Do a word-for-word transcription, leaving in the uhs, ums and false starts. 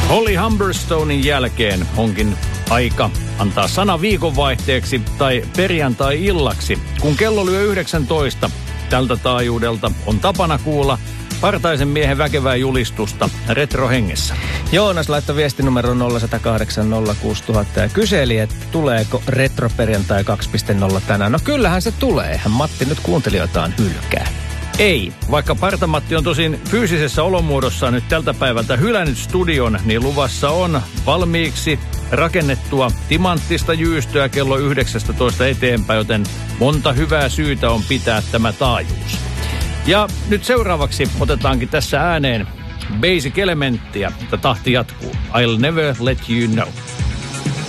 Holly Humberstonein jälkeen onkin aika antaa sana viikonvaihteeksi tai perjantai-illaksi. Kun kello lyö yhdeksäntoista, tältä taajuudelta on tapana kuulla partaisen miehen väkevää julistusta retrohengessä. Joonas laittoi viestinumero nolla yksi nolla kahdeksan nolla kuusi nolla nolla nolla ja kyseli, että tuleeko retroperjantai kaksi piste nolla tänään. No kyllähän se tulee, eihän Matti nyt kuuntelijoitaan hylkää. Ei, vaikka Parta-Matti on tosin fyysisessä olomuodossa nyt tältä päivältä hylännyt studion, niin luvassa on valmiiksi rakennettua timanttista jyystöä kello yhdeksäntoista eteenpäin, joten monta hyvää syytä on pitää tämä taajuus. Ja nyt seuraavaksi otetaankin tässä ääneen Basic Elementtiä, että tahti jatkuu. I'll never let you know.